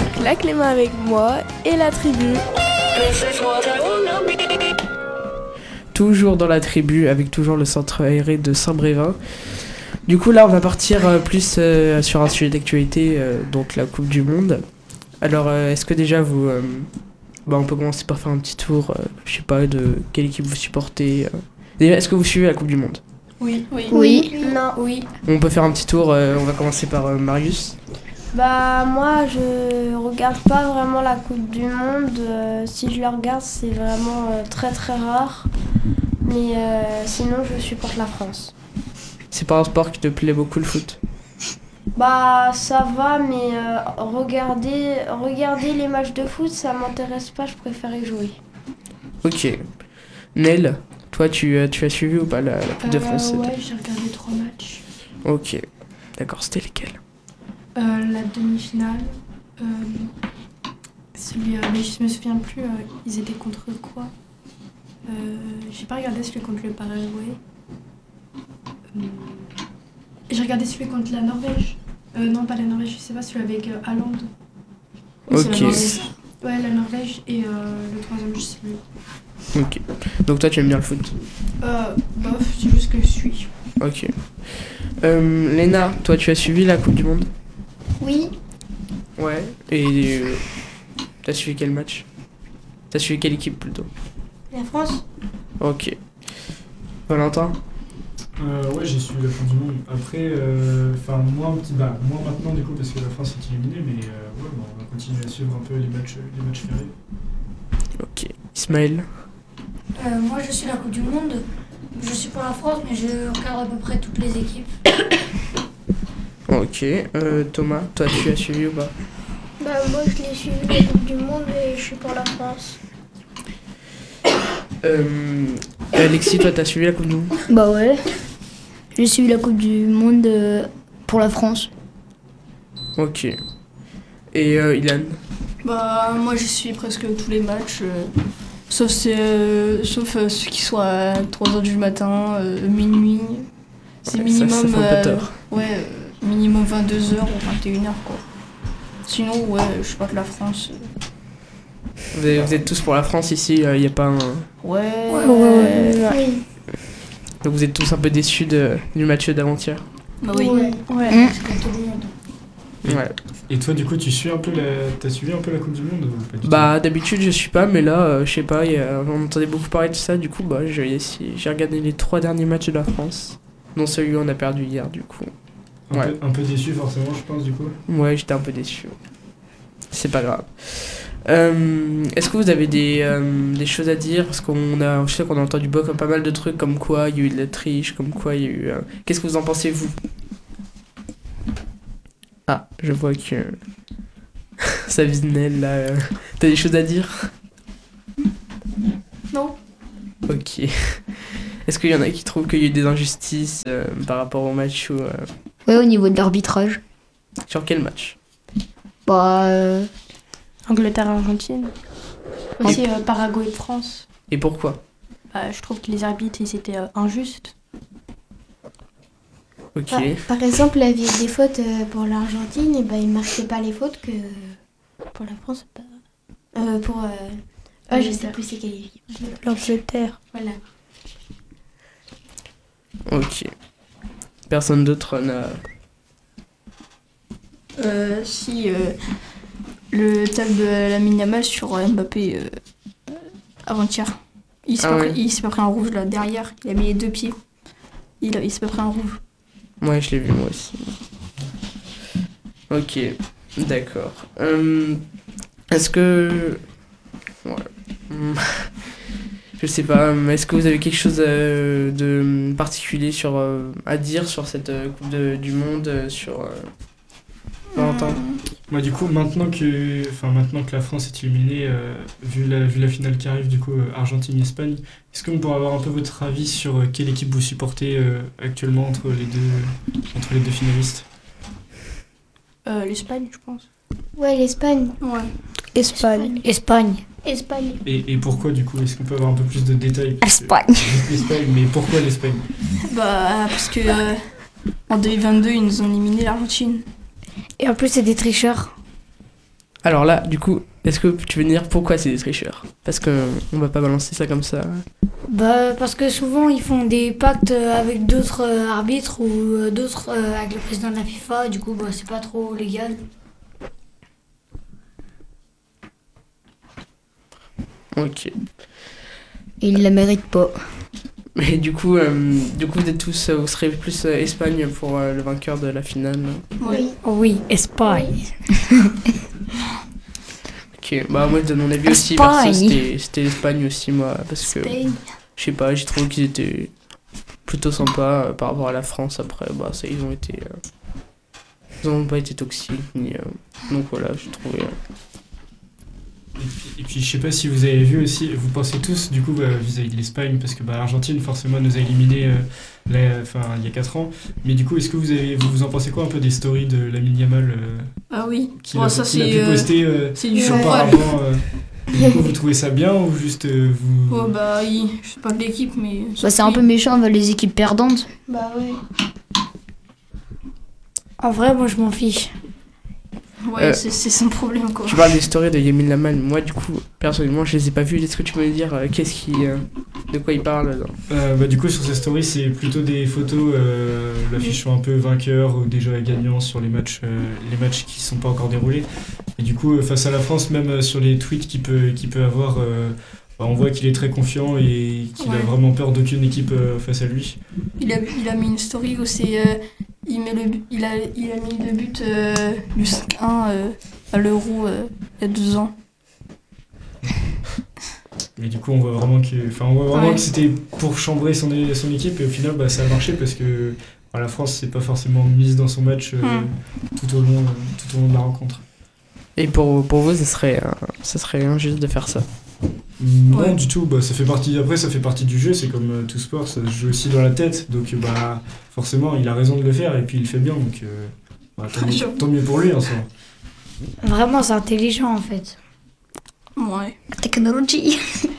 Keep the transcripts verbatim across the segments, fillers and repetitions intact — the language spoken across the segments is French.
Claque les mains avec moi et la tribu. Toujours dans la tribu, avec toujours le centre aéré de Saint-Brévin. Du coup, là, on va partir euh, plus euh, sur un sujet d'actualité, euh, donc la Coupe du Monde. Alors, euh, est-ce que déjà vous... euh, bah, on peut commencer par faire un petit tour, euh, je sais pas, de quelle équipe vous supportez. euh. Déjà, est-ce que vous suivez la Coupe du Monde ? Oui. Oui. Oui. Non. Oui. On peut faire un petit tour, euh, on va commencer par euh, Marius. Bah moi je regarde pas vraiment la Coupe du Monde. Euh, si je la regarde c'est vraiment euh, très très rare. Mais euh, sinon je supporte la France. C'est pas un sport qui te plaît beaucoup, le foot ? Bah ça va mais euh, regarder, regarder les matchs de foot ça m'intéresse pas, je préférais jouer. Ok. Nel, toi, tu, euh, tu as suivi ou pas la, la Coupe de France ? Euh, cette ouais, année j'ai regardé trois matchs. Ok. D'accord, c'était lesquels ? Euh, la demi-finale. Euh, celui, euh, mais je me souviens plus, euh, ils étaient contre quoi euh, J'ai pas regardé celui contre le Paraguay. Euh, j'ai regardé celui contre la Norvège. Euh, non, pas la Norvège, je sais pas, celui avec euh, Haaland. Oui, c'est Ok. la Norvège. Ouais, la Norvège et euh, le troisième, je sais plus. Ok. Donc toi, tu aimes bien le foot ? Euh, bof, c'est juste que je suis. Ok. Euh, Léna, toi, tu as suivi la Coupe du Monde ? Oui. Ouais. Et euh, t'as suivi quel match ? T'as suivi quelle équipe plutôt ? La France. Ok. Valentin ? Euh, ouais, j'ai suivi la Coupe du Monde. Après, enfin, euh, moins, bah, moins maintenant du coup, parce que la France est éliminée, mais euh, ouais, bah, on va continuer à suivre un peu les matchs, les matchs fériés. Ok. Ismaël ? Euh, moi, je suis la Coupe du Monde. Je suis pour la France, mais je regarde à peu près toutes les équipes. Ok. Euh, Thomas, toi, tu as suivi ou pas ? Bah moi je l'ai suivi la Coupe du Monde et je suis pour la France. euh, Alexis, toi, t'as suivi la Coupe du Monde ? Bah ouais. J'ai suivi la Coupe du Monde euh, pour la France. Ok. Et euh, Ilan ? Bah, moi, je suis presque tous les matchs. euh, sauf c'est, euh, sauf euh, ceux qui sont à trois heures du matin, euh, minuit. C'est Ça- minimum. ça fait un peu euh, tard. Ouais, euh, minimum vingt-deux heures ou vingt et une heures, quoi. Sinon, ouais, je supporte la France. euh. Vous êtes, vous êtes tous pour la France ici, il n'y a pas un... Ouais. Oui. Donc vous êtes tous un peu déçus de, du match d'avant-hier ? Bah oui. Ouais. Ouais. Mmh. C'est comme tout le monde. Et- Ouais. Et toi, du coup, tu suis un peu la, t'as suivi un peu la Coupe du Monde ou pas du Bah d'habitude je suis pas, mais là euh, je sais pas, y a- on entendait beaucoup parler de ça, du coup bah j'ai essayé- j'ai regardé les trois derniers matchs de la France, dont celui où on a perdu hier du coup. tout un, ouais. peu, un peu déçu forcément, je pense, du coup. Ouais, j'étais un peu déçu. C'est pas grave. Euh, Est-ce que vous avez des, euh, des choses à dire? Parce qu'on a, je sais qu'on a entendu beaucoup, pas mal de trucs comme quoi il y a eu de la triche, comme quoi il y a eu... euh, Qu'est-ce que vous en pensez, vous? Ah, je vois que... Savinel, là... euh, T'as des choses à dire? Non. Ok. Est-ce qu'il y en a qui trouvent qu'il y a eu des injustices euh, par rapport au match ou... euh, Ouais, au niveau de l'arbitrage. Sur quel match? Bah. Euh... Angleterre-Argentine. Aussi euh, Paraguay-France. Et pourquoi? Bah, je trouve que les arbitres, ils étaient euh, injustes. Ok. Par, par exemple, il y avait des fautes euh, pour l'Argentine, et ben ils marquaient pas les fautes que pour la France. Pas... Euh, pour. Euh... Ah, je sais plus c'est quelle équipe. L'Angleterre. Voilà. Ok. Personne d'autre n'a... Euh, si, euh, le tag de Lamine Yamal sur euh, Mbappé euh, avant-hier. Il s'est Ah pas, ouais. pris- il s'est pas pris un rouge là derrière. Il a mis les deux pieds. Il, a- il s'est pas pris un rouge. Ouais, je l'ai vu moi aussi. Ok, d'accord. Euh, Est-ce que... Ouais. Hmm. Je sais pas, est-ce que vous avez quelque chose euh, de particulier sur, euh, à dire sur cette euh, Coupe de- du Monde, euh, sur... Euh, Valentin? Moi, du coup, maintenant que, enfin, maintenant que la France est éliminée, euh, vu, la, vu la finale qui arrive, du coup, euh, Argentine-Espagne, est-ce que vous pourrez avoir un peu votre avis sur euh, quelle équipe vous supportez euh, actuellement entre les deux, entre les deux finalistes? Euh, L'Espagne, je pense. Ouais, l'Espagne. Ouais. Espagne. Espagne. Espagne. Et, et pourquoi, du coup? Est-ce qu'on peut avoir un peu plus de détails? Parce que- Espagne. L'Espagne, mais pourquoi l'Espagne? Bah, parce que euh, en deux mille vingt-deux, ils nous ont éliminé l'Argentine. Et en plus, c'est des tricheurs. Alors là, du coup, est-ce que tu veux dire pourquoi c'est des tricheurs? Parce que on va pas balancer ça comme ça. Bah, parce que souvent ils font des pactes avec d'autres euh, arbitres ou euh, d'autres euh, avec le président de la FIFA, du coup bah, c'est pas trop légal. Ok. Et il la mérite pas. Mais du coup, euh, du coup, vous êtes tous, euh, vous serez plus euh, Espagne pour euh, le vainqueur de la finale. Oui. Oui, Espagne. Ok, bah moi de mon avis aussi, Espagne. perso, c'était c'était l'Espagne aussi moi, parce que Spain. je sais pas, j'ai trouvé qu'ils étaient plutôt sympas euh, par rapport à la France. Après, bah ça, ils ont été, euh, ils ont pas été toxiques ni, euh, donc voilà, j'ai trouvé. euh, Et puis, et puis, je sais pas si vous avez vu aussi, vous pensez tous du coup bah, vis-à-vis de l'Espagne, parce que bah, l'Argentine forcément nous a éliminés euh, là, enfin, il y a quatre ans, mais du coup est-ce que vous, avez, vous, vous en pensez quoi un peu des stories de Lamine Yamal euh, Ah oui, qu'il Bon, a, ça qu'il a c'est pu euh, poster euh, c'est du auparavant chocolat. euh, et du coup vous trouvez ça bien ou juste euh, vous... Oh bah, il- je sais pas de l'équipe, mais. Bah, c'est un peu méchant envers les équipes perdantes. Bah oui. En vrai, moi je m'en fiche. Ouais, Euh, c'est c'est son problème quoi. Tu parles des stories de Yamin Lamal. Moi, du coup, personnellement, je les ai pas vues. Est-ce que tu peux me dire euh, qu'est-ce qui, euh, de quoi il parle là Euh, bah, du coup, sur ces stories, c'est plutôt des photos euh, l'affichant un peu vainqueur ou déjà gagnant sur les matchs, euh, les matchs qui sont pas encore déroulés. Et du coup, euh, face à la France, même euh, sur les tweets qu'il peut, qu'il peut avoir, euh, bah, on voit qu'il est très confiant et qu'il Ouais. a vraiment peur d'aucune équipe euh, face à lui. Il a, il a mis une story où c'est. euh, il, met le, bu- il, a, il a mis le but euh, du cinq un euh, à l'Euro euh, il y a deux ans. Mais du coup, on voit vraiment que, enfin, on voit vraiment Ouais. que c'était pour chambrer son, é- son équipe et au final, bah, ça a marché parce que bah, la France s'est pas forcément mise dans son match euh, Hmm. tout au long, tout au long de la rencontre. Et pour, pour vous, ça serait, euh, ça serait injuste de faire ça. Non, Ouais. du tout. Bah, ça fait partie. Après, ça fait partie du jeu. C'est comme euh, tout sport, ça se joue aussi dans la tête. Donc, euh, bah, forcément, il a raison de le faire et puis il le fait bien. Donc, euh, bah, tant, mieux, J'avoue. tant mieux pour lui en soi. Vraiment, c'est intelligent en fait. Ouais. Technologie.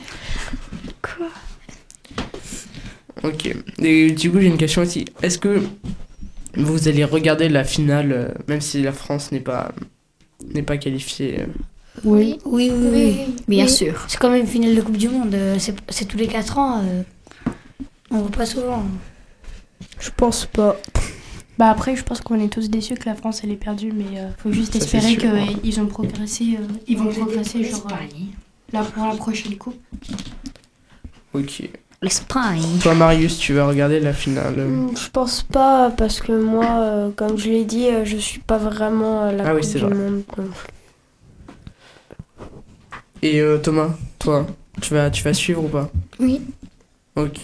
Ok. Et du coup, j'ai une question aussi. Est-ce que vous allez regarder la finale, euh, même si la France n'est pas, n'est pas qualifiée euh, Oui. Oui, oui, oui. Bien Oui. sûr. C'est quand même une finale de Coupe du Monde. euh, C'est c'est tous les quatre ans. euh, On voit pas souvent. Je pense pas. Bah après, je pense qu'on est tous déçus que la France elle ait perdu, mais euh, faut juste Ça, c'est espérer sûr, hein. qu'ils ont progressé. euh, ils vont progresser genre euh, là pour la prochaine coupe. Ok. L'Espagne. Toi, Marius, tu vas regarder la finale. euh, Hmm, Je pense pas parce que moi, euh, comme je l'ai dit, euh, je suis pas vraiment à la Ah oui, coupe c'est du vrai. monde. donc. Et euh, Thomas, toi, tu vas, tu vas suivre ou pas? Oui. Ok.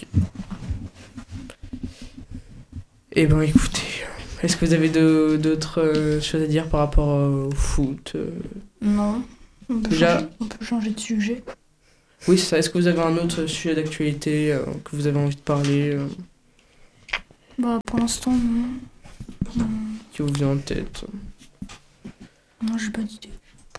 Eh ben, écoutez, est-ce que vous avez de- d'autres euh, choses à dire par rapport euh, au foot euh Non. On peut, Déjà- changer, on peut changer de sujet. Oui, c'est ça. Est-ce que vous avez un autre sujet d'actualité euh, que vous avez envie de parler, euh, Bah, pour l'instant, non. Non, qui vous vient en tête? non, j'ai pas d'idée.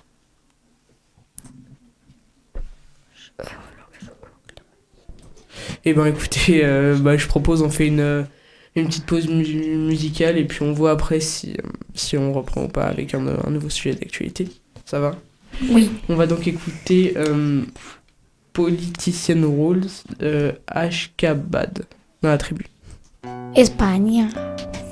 Eh ben, écoutez, euh, bah, je propose on fait une, euh, une petite pause mu- musicale et puis on voit après si, euh, si on reprend ou pas avec un, un nouveau sujet d'actualité. Ça va? Oui. On va donc écouter euh, Politician Rules euh, Ashkabad dans la tribu. Espagne.